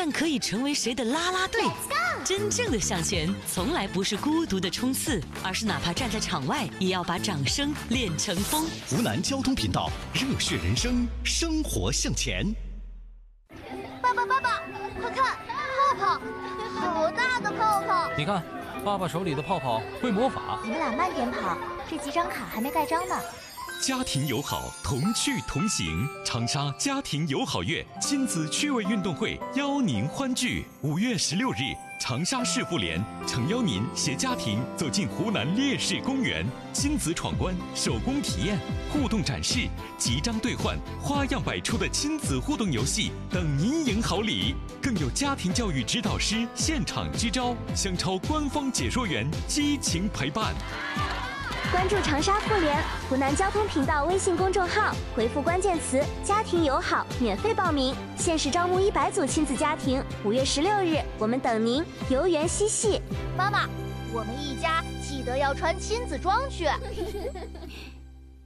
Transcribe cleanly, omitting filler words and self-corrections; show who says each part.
Speaker 1: 但可以成为谁的啦啦队。真正的向前，从来不是孤独的冲刺，而是哪怕站在场外，也要把掌声练成风。
Speaker 2: 湖南交通频道，热血人生，生活向前。
Speaker 3: 爸爸，快看，泡泡，好大的泡泡！
Speaker 4: 你看，爸爸手里的泡泡会魔法。
Speaker 3: 你们俩慢点跑，这几张卡还没盖章呢。
Speaker 5: 家庭友好，同趣同行。长沙家庭友好月亲子趣味运动会邀您欢聚。5月16日，长沙市妇联诚邀您携家庭走进湖南烈士公园，亲子闯关、手工体验、互动展示、集章兑换，花样百出的亲子互动游戏等您赢好礼，更有家庭教育指导师现场支招，香超官方解说员激情陪伴。
Speaker 6: 关注长沙妇联湖南交通频道微信公众号，回复关键词“家庭友好”免费报名，限时招募100组亲子家庭。5月16日，我们等您，游园嬉戏。
Speaker 3: 妈妈，我们一家记得要穿亲子装去。